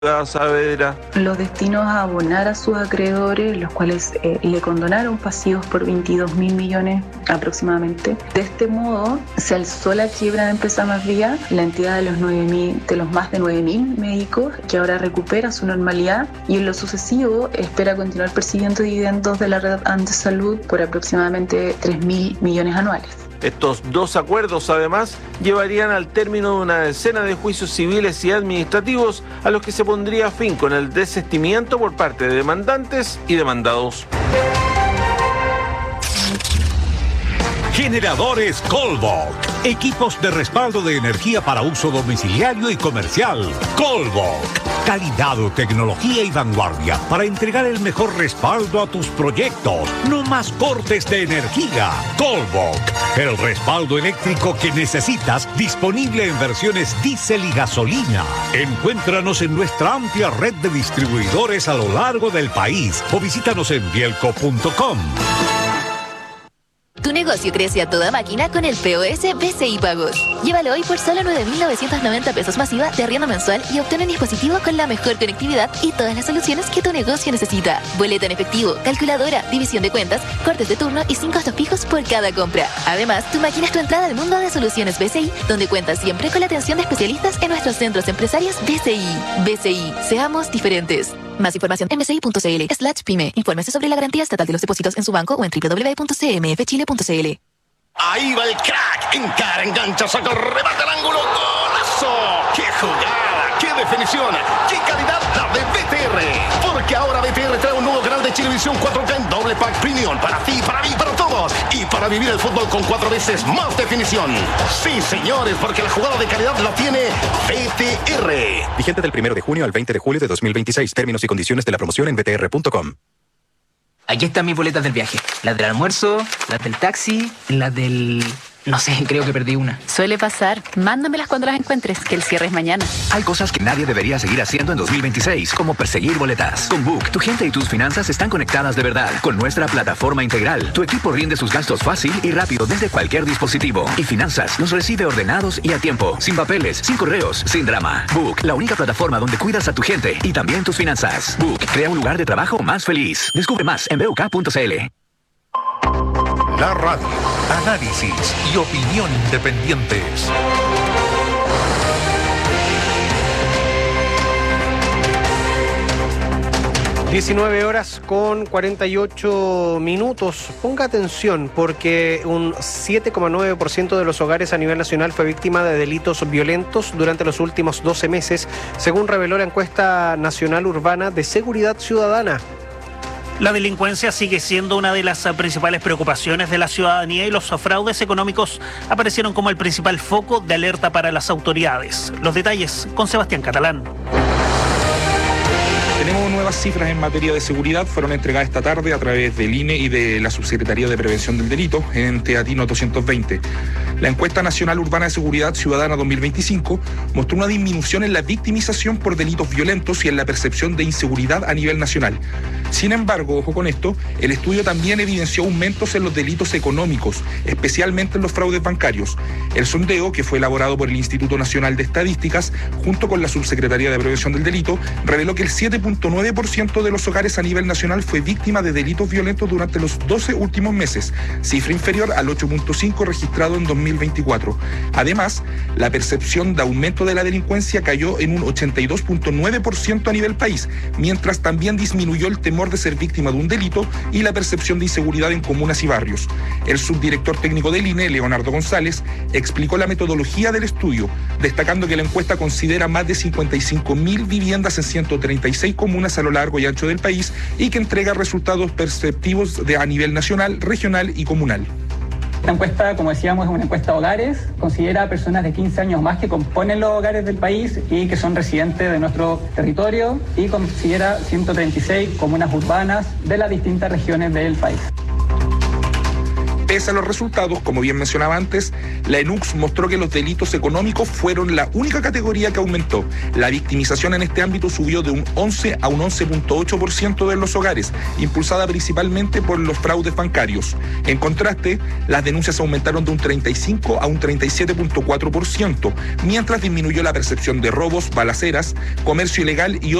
Saavedra. Los destinos a abonar a sus acreedores, los cuales le condonaron pasivos por 22.000 millones aproximadamente. De este modo, se alzó la quiebra de Empresa Más Vía, la entidad de los más de 9.000 médicos, que ahora recupera su normalidad y en lo sucesivo espera continuar percibiendo dividendos de la red Andes Salud por aproximadamente 3.000 millones anuales. Estos dos acuerdos, además, llevarían al término de una decena de juicios civiles y administrativos a los que se pondría fin con el desistimiento por parte de demandantes y demandados. Generadores Colbach. Equipos de respaldo de energía para uso domiciliario y comercial. Colbach. Calidad, tecnología y vanguardia para entregar el mejor respaldo a tus proyectos. No más cortes de energía. Colbach. El respaldo eléctrico que necesitas, disponible en versiones diésel y gasolina. Encuéntranos en nuestra amplia red de distribuidores a lo largo del país o visítanos en bielco.com. Tu negocio crece a toda máquina con el POS BCI Pagos. Llévalo hoy por solo 9.990 pesos masiva de arriendo mensual y obtén un dispositivo con la mejor conectividad y todas las soluciones que tu negocio necesita. Boleta en efectivo, calculadora, división de cuentas, cortes de turno y 5 costos fijos por cada compra. Además, tu máquina es tu entrada al mundo de soluciones BCI, donde cuentas siempre con la atención de especialistas en nuestros centros empresarios BCI. BCI, seamos diferentes. Más información en bci.cl/pyme. Infórmese sobre la garantía estatal de los depósitos en su banco o en www.cmfchile.cl. Ahí va el crack. Encara, engancha, saca, remata al ángulo. ¡Golazo! ¡Qué jugada! ¡Qué definición! ¡Qué calidad la de BTR! Porque ahora BTR trae un nuevo canal de Chilevisión 4K en doble pack premium. Para ti, para mí, para todos. Y para vivir el fútbol con 4 veces más definición. Sí, señores, porque la jugada de calidad la tiene BTR. Vigente del 1 de junio al 20 de julio de 2026. Términos y condiciones de la promoción en btr.com. Aquí están mis boletas del viaje. Las del almuerzo, las del taxi, las del... No sé, creo que perdí una. Suele pasar. Mándamelas cuando las encuentres, que el cierre es mañana. Hay cosas que nadie debería seguir haciendo en 2026, como perseguir boletas. Con Book, tu gente y tus finanzas están conectadas de verdad. Con nuestra plataforma integral, tu equipo rinde sus gastos fácil y rápido desde cualquier dispositivo. Y Finanzas los recibe ordenados y a tiempo, sin papeles, sin correos, sin drama. Book, la única plataforma donde cuidas a tu gente y también tus finanzas. Book, crea un lugar de trabajo más feliz. Descubre más en BUK.cl. La radio, análisis y opinión independientes. (19:48). Ponga atención porque un 7,9% de los hogares a nivel nacional fue víctima de delitos violentos durante los últimos 12 meses, según reveló la encuesta nacional urbana de seguridad ciudadana. La delincuencia sigue siendo una de las principales preocupaciones de la ciudadanía y los fraudes económicos aparecieron como el principal foco de alerta para las autoridades. Los detalles con Sebastián Catalán. Tenemos nuevas cifras en materia de seguridad, fueron entregadas esta tarde a través del INE y de la Subsecretaría de Prevención del Delito en Teatino 220. La encuesta nacional urbana de seguridad ciudadana 2025 mostró una disminución en la victimización por delitos violentos y en la percepción de inseguridad a nivel nacional. Sin embargo, ojo con esto, el estudio también evidenció aumentos en los delitos económicos, especialmente en los fraudes bancarios. El sondeo, que fue elaborado por el Instituto Nacional de Estadísticas, junto con la Subsecretaría de Prevención del Delito, reveló que el 7,9% de los hogares a nivel nacional fue víctima de delitos violentos durante los 12 últimos meses, cifra inferior al 8,5% registrado en 2024. Además, la percepción de aumento de la delincuencia cayó en un 82,9% a nivel país, mientras también disminuyó el temor de ser víctima de un delito y la percepción de inseguridad en comunas y barrios. El subdirector técnico del INE, Leonardo González, explicó la metodología del estudio, destacando que la encuesta considera más de 55.000 viviendas en 136 comunas a lo largo y ancho del país y que entrega resultados perceptivos a nivel nacional, regional y comunal. Esta encuesta, como decíamos, es una encuesta de hogares, considera a personas de 15 años más que componen los hogares del país y que son residentes de nuestro territorio y considera 136 comunas urbanas de las distintas regiones del país. Pese a los resultados, como bien mencionaba antes, la ENUCS mostró que los delitos económicos fueron la única categoría que aumentó. La victimización en este ámbito subió de un 11 a un 11.8% de los hogares, impulsada principalmente por los fraudes bancarios. En contraste, las denuncias aumentaron de un 35 a un 37.4%, mientras disminuyó la percepción de robos, balaceras, comercio ilegal y